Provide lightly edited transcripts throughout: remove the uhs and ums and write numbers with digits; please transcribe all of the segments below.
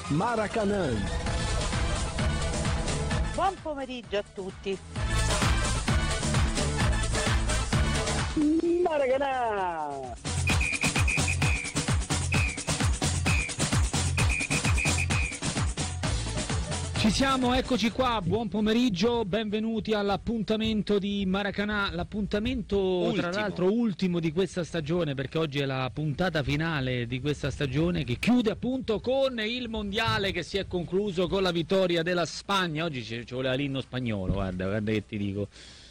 Maracanã. Buon pomeriggio a tutti. Maracanã. Ci siamo, eccoci qua, buon pomeriggio, benvenuti all'appuntamento di Maracanã, l'appuntamento ultimo. Tra l'altro ultimo di questa stagione, perché oggi è la puntata finale di questa stagione che chiude appunto con il mondiale che si è concluso con la vittoria della Spagna. Oggi ci voleva l'inno spagnolo, guarda che ti dico.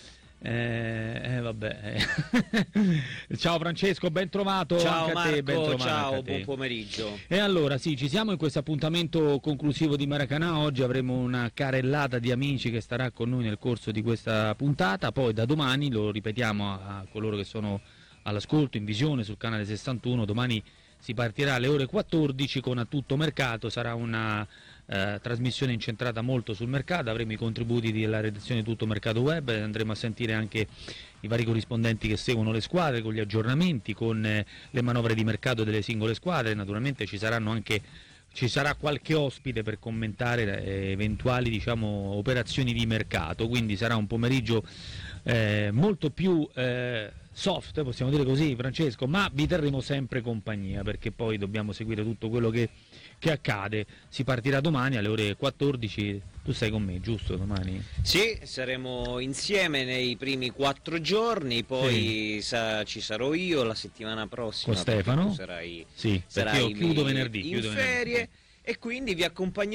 Vabbè. Ciao Francesco, ben trovato. Ciao anche Marco, a te, ben trovato ciao, a te. buon pomeriggio. E allora sì, ci siamo in questo appuntamento conclusivo di Maracanã. Oggi avremo una carrellata di amici che starà con noi nel corso di questa puntata, poi da domani, lo ripetiamo a coloro che sono all'ascolto in visione sul canale 61, domani si partirà alle ore 14 con A Tutto Mercato, sarà una trasmissione incentrata molto sul mercato, avremo i contributi della redazione di Tutto Mercato Web, andremo a sentire anche i vari corrispondenti che seguono le squadre con gli aggiornamenti, con le manovre di mercato delle singole squadre. Naturalmente ci sarà qualche ospite per commentare eventuali operazioni di mercato, quindi sarà un pomeriggio molto più soft, possiamo dire così Francesco, ma vi terremo sempre compagnia perché poi dobbiamo seguire tutto quello che accade. Si partirà domani alle ore 14, tu sei con me, giusto, domani? Sì, saremo insieme nei primi 4 giorni, poi ci sarò io la settimana prossima. Con Stefano? Tu sarai sì, perché io chiudo venerdì. in ferie, e quindi vi accompagnerò